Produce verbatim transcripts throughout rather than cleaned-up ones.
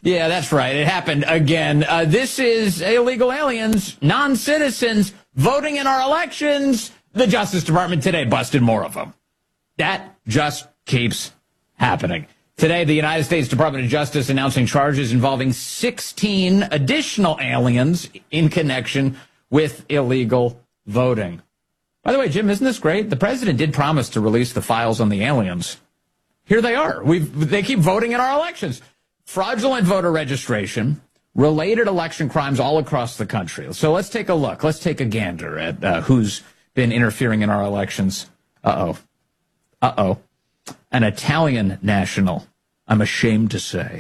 Yeah, that's right. It happened again. Uh, this is illegal aliens, non-citizens, voting in our elections. The Justice Department today busted more of them. That just keeps happening. Today, the United States Department of Justice announcing charges involving sixteen additional aliens in connection with illegal voting. By the way, Jim, isn't this great? The president did promise to release the files on the aliens. Here they are. We've, they keep voting in our elections. Fraudulent voter registration, related election crimes all across the country. So let's take a look. Let's take a gander at uh, who's been interfering in our elections. Uh-oh. Uh-oh. An Italian national, I'm ashamed to say.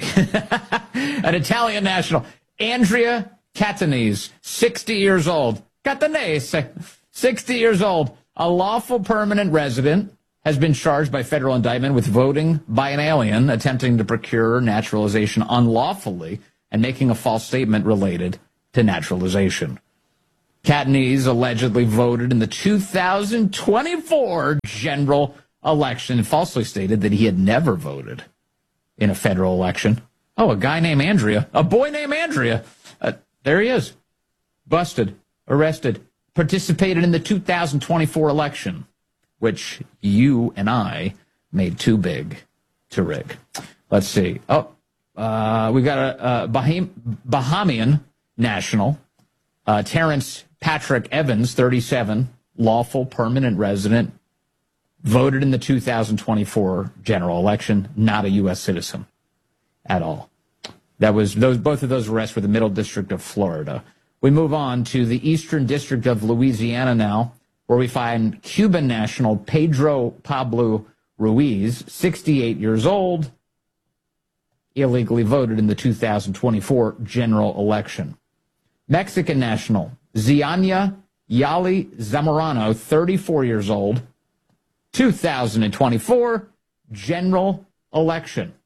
An Italian national, Andrea Catanese, sixty years old. Catanese, sixty years old, a lawful permanent resident, has been charged by federal indictment with voting by an alien attempting to procure naturalization unlawfully and making a false statement related to naturalization. Catanese allegedly voted in the two thousand twenty-four general election and falsely stated that he had never voted in a federal election. Oh, a guy named Andrea, a boy named Andrea. Uh, there he is. Busted, arrested, participated in the two thousand twenty-four election, which you and I made too big to rig. Let's see. Oh, uh, we've got a, a Baham- Bahamian national, uh, Terrence Patrick Evans, thirty-seven, lawful permanent resident, voted in the two thousand twenty-four general election, not a U S citizen at all. That was those. Both of those arrests were the Middle District of Florida. We move on to the Eastern District of Louisiana now, where we find Cuban national Pedro Pablo Ruiz, sixty-eight years old, illegally voted in the two thousand twenty-four general election. Mexican national Ziania Yali Zamorano, thirty-four years old, two thousand twenty-four general election.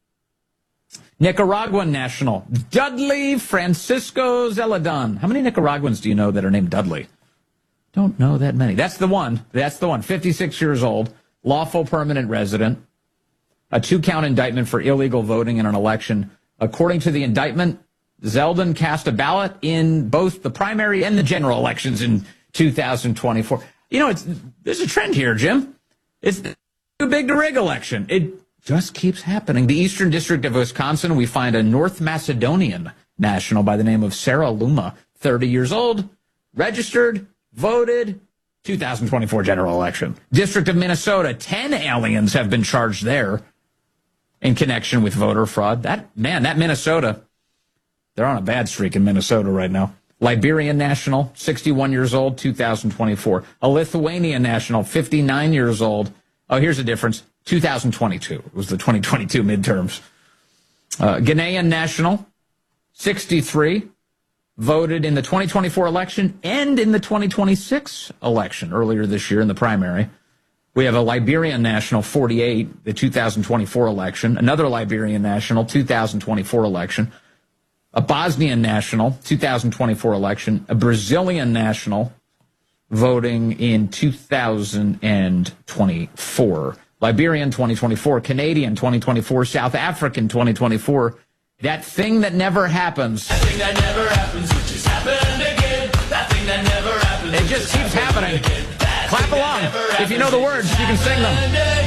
Nicaraguan national Dudley Francisco Zeledon. How many Nicaraguans do you know that are named Dudley? Don't know that many. That's the one. That's the one. fifty-six years old, lawful permanent resident. A two-count indictment for illegal voting in an election. According to the indictment, Zeldin cast a ballot in both the primary and the general elections in two thousand twenty-four. You know, it's there's a trend here, Jim. It's the too big to rig election. It just keeps happening. The Eastern District of Wisconsin, we find a North Macedonian national by the name of Sarah Luma, thirty years old, registered, voted, two thousand twenty-four general election. District of Minnesota, ten aliens have been charged there in connection with voter fraud. That man, that Minnesota, they're on a bad streak in Minnesota right now. Liberian national, sixty-one years old, two thousand twenty-four. A Lithuanian national, fifty-nine years old. Oh, here's the difference. two thousand twenty-two. It was the twenty twenty-two midterms. Uh, Ghanaian national, sixty-three. Voted in the twenty twenty-four election and in the twenty twenty-six election earlier this year in the primary. We have a Liberian national, forty-eight, the two thousand twenty-four election. Another Liberian national, two thousand twenty-four election. A Bosnian national, two thousand twenty-four election. A Brazilian national, voting in two thousand twenty-four. Liberian, twenty twenty-four. Canadian, twenty twenty-four. South African, twenty twenty-four. That thing that never happens. That thing that never happens, which just happened again. That thing that never happens. It just keeps happening. Clap along. If you know the words, you can sing them.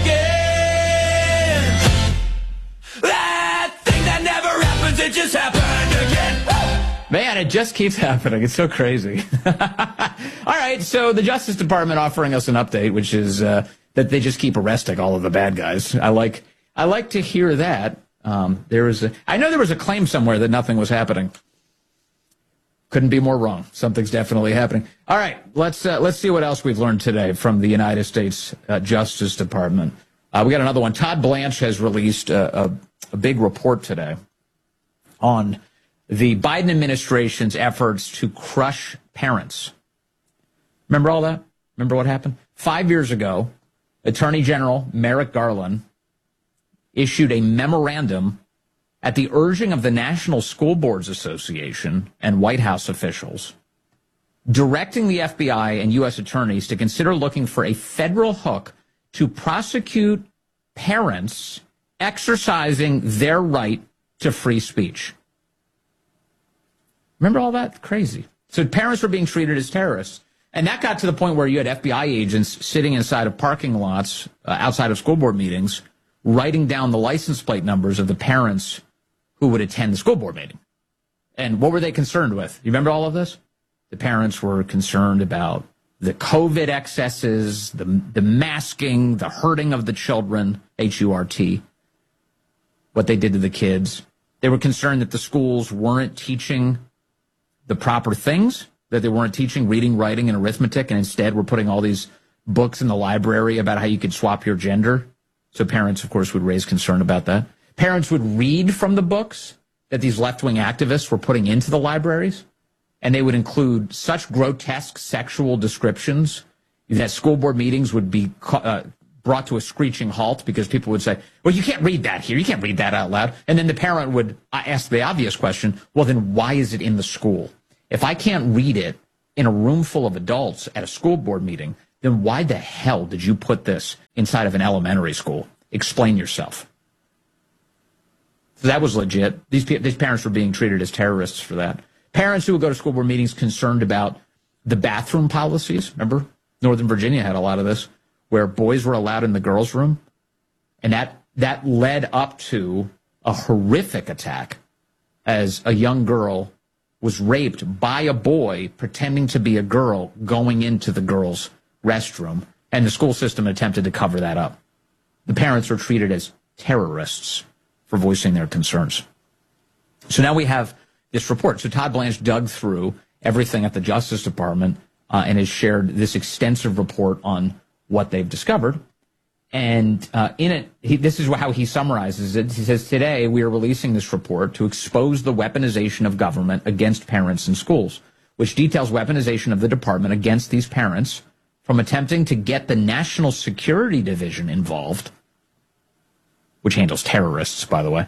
Again. That thing that never happens, it just happened again. Man, it just keeps happening. It's so crazy. All right, so the Justice Department offering us an update, which is uh, that they just keep arresting all of the bad guys. I like, I like to hear that. Um, there was a, I know there was a claim somewhere that nothing was happening. Couldn't be more wrong. Something's definitely happening. All right, let's uh, let's see what else we've learned today from the United States uh, Justice Department. Uh, we got another one. Todd Blanche has released a, a, a big report today on the Biden administration's efforts to crush parents. Remember all that? Remember what happened? Five years ago, Attorney General Merrick Garland issued a memorandum at the urging of the National School Boards Association and White House officials, directing the F B I and U S attorneys to consider looking for a federal hook to prosecute parents exercising their right to free speech. Remember all that? Crazy. So parents were being treated as terrorists. And that got to the point where you had F B I agents sitting inside of parking lots uh, outside of school board meetings, writing down the license plate numbers of the parents who would attend the school board meeting. And what were they concerned with? You remember all of this? The parents were concerned about the COVID excesses, the, the masking, the hurting of the children, H U R T, what they did to the kids. They were concerned that the schools weren't teaching the proper things, that they weren't teaching reading, writing, and arithmetic, and instead were putting all these books in the library about how you could swap your gender. So parents, of course, would raise concern about that. Parents would read from the books that these left-wing activists were putting into the libraries, and they would include such grotesque sexual descriptions that school board meetings would be uh, brought to a screeching halt because people would say, well, you can't read that here. You can't read that out loud. And then the parent would ask the obvious question, well, then why is it in the school? If I can't read it in a room full of adults at a school board meeting, then why the hell did you put this inside of an elementary school? Explain yourself. So that was legit. These, these parents were being treated as terrorists for that. Parents who would go to school board meetings concerned about the bathroom policies. Remember, Northern Virginia had a lot of this, where boys were allowed in the girls' room. And that, that led up to a horrific attack as a young girl was raped by a boy pretending to be a girl going into the girls' restroom. And the school system attempted to cover that up. The parents were treated as terrorists for voicing their concerns. So now we have this report. So Todd Blanche dug through everything at the Justice Department uh, and has shared this extensive report on what they've discovered. And uh, in it, he, this is how he summarizes it. He says, today we are releasing this report to expose the weaponization of government against parents in schools, which details weaponization of the department against these parents from attempting to get the National Security Division involved, which handles terrorists, by the way,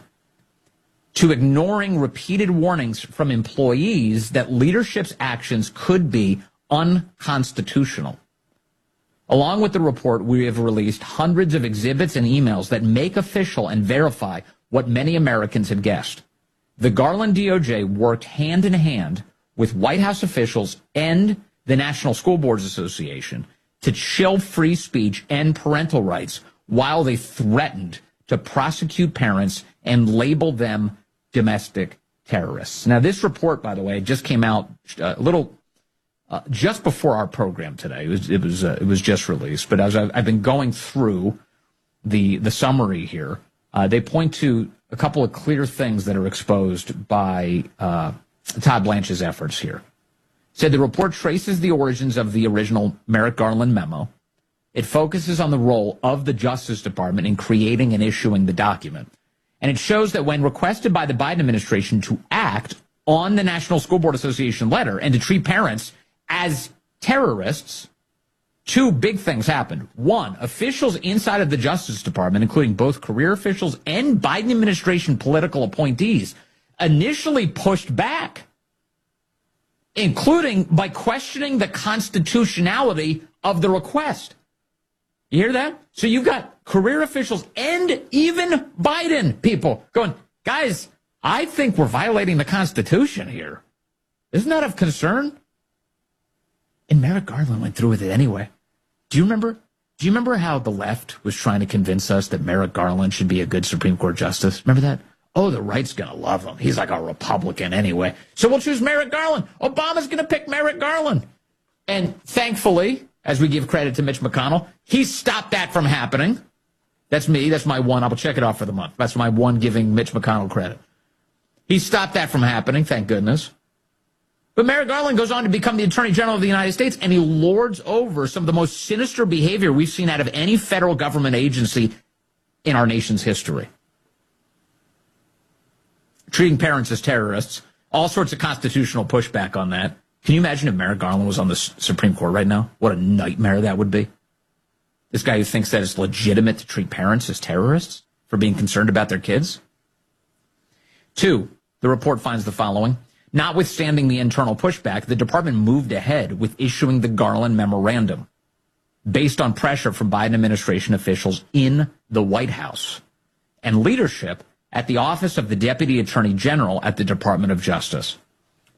to ignoring repeated warnings from employees that leadership's actions could be unconstitutional. Along with the report, we have released hundreds of exhibits and emails that make official and verify what many Americans had guessed. The Garland D O J worked hand in hand with White House officials and the National School Boards Association to chill free speech and parental rights while they threatened to prosecute parents and label them domestic terrorists. Now, this report, by the way, just came out a little uh, just before our program today. It was it was uh, it was just released. But as I've, I've been going through the the summary here, uh, they point to a couple of clear things that are exposed by uh, Todd Blanche's efforts here. Said the report traces the origins of the original Merrick Garland memo. It focuses on the role of the Justice Department in creating and issuing the document. And it shows that when requested by the Biden administration to act on the National School Board Association letter and to treat parents as terrorists, two big things happened. One, officials inside of the Justice Department, including both career officials and Biden administration political appointees, initially pushed back, including by questioning the constitutionality of the request. You hear that? So you've got career officials and even Biden people going, guys, I think we're violating the Constitution here. Isn't that of concern? And Merrick Garland went through with it anyway. Do you remember? Do you remember how the left was trying to convince us that Merrick Garland should be a good Supreme Court justice? Remember that? Oh, the right's going to love him. He's like a Republican anyway. So we'll choose Merrick Garland. Obama's going to pick Merrick Garland. And thankfully, as we give credit to Mitch McConnell, he stopped that from happening. That's me. That's my one. I'll check it off for the month. That's my one giving Mitch McConnell credit. He stopped that from happening, thank goodness. But Merrick Garland goes on to become the Attorney General of the United States, and he lords over some of the most sinister behavior we've seen out of any federal government agency in our nation's history. Treating parents as terrorists, all sorts of constitutional pushback on that. Can you imagine if Merrick Garland was on the Supreme Court right now? What a nightmare that would be. This guy who thinks that it's legitimate to treat parents as terrorists for being concerned about their kids. Two, the report finds the following. Notwithstanding the internal pushback, the department moved ahead with issuing the Garland memorandum based on pressure from Biden administration officials in the White House and leadership at the Office of the Deputy Attorney General at the Department of Justice.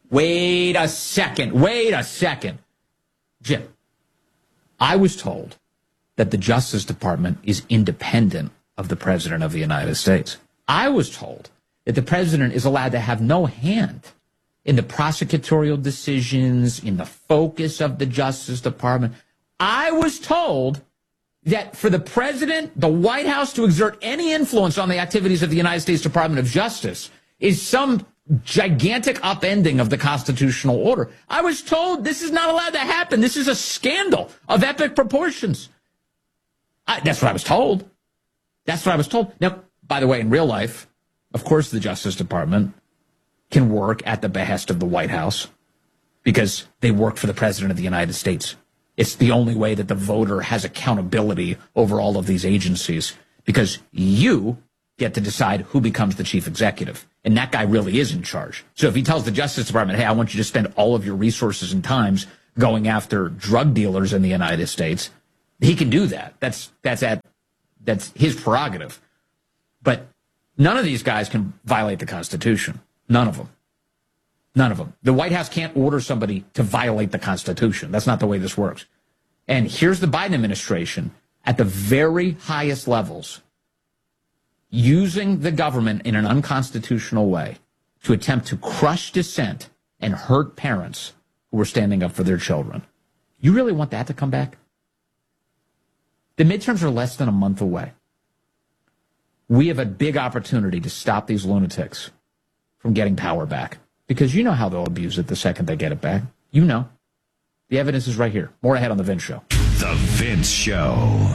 Wait a second. Wait a second. Jim, I was told that the Justice Department is independent of the President of the United States. I was told that the President is allowed to have no hand in the prosecutorial decisions, in the focus of the Justice Department. I was told that for the President, the White House, to exert any influence on the activities of the United States Department of Justice is some gigantic upending of the constitutional order. I was told this is not allowed to happen. This is a scandal of epic proportions. I, that's what I was told. That's what I was told. Now, by the way, in real life, of course, the Justice Department can work at the behest of the White House because they work for the President of the United States. It's the only way that the voter has accountability over all of these agencies, because you get to decide who becomes the chief executive. And that guy really is in charge. So if he tells the Justice Department, hey, I want you to spend all of your resources and times going after drug dealers in the United States, he can do that. That's that's at that's his prerogative. But none of these guys can violate the Constitution. None of them. None of them. The White House can't order somebody to violate the Constitution. That's not the way this works. And here's the Biden administration at the very highest levels using the government in an unconstitutional way to attempt to crush dissent and hurt parents who are standing up for their children. You really want that to come back? The midterms are less than a month away. We have a big opportunity to stop these lunatics from getting power back, because you know how they'll abuse it the second they get it back. You know. The evidence is right here. More ahead on The Vince Show. The Vince Show.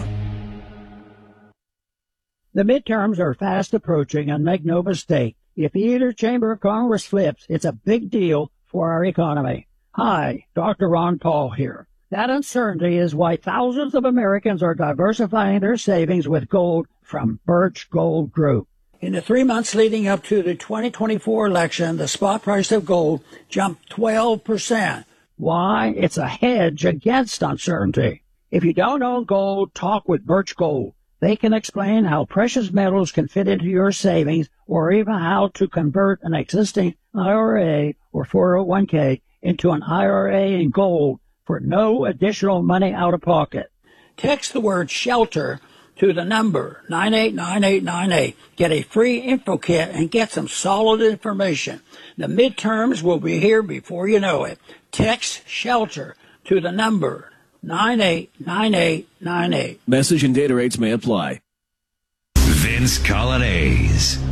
The midterms are fast approaching, and make no mistake, if either chamber of Congress flips, it's a big deal for our economy. Hi, Doctor Ron Paul here. That uncertainty is why thousands of Americans are diversifying their savings with gold from Birch Gold Group. In the three months leading up to the twenty twenty-four election, the spot price of gold jumped twelve percent. Why? It's a hedge against uncertainty. If you don't own gold, talk with Birch Gold. They can explain how precious metals can fit into your savings, or even how to convert an existing I R A or four oh one k into an I R A in gold for no additional money out of pocket. Text the word SHELTER to the number nine eight nine eight nine eight. Get a free info kit and get some solid information. The midterms will be here before you know it. Text SHELTER to the number nine eight nine eight nine eight. Message and data rates may apply. Vince Coglianese.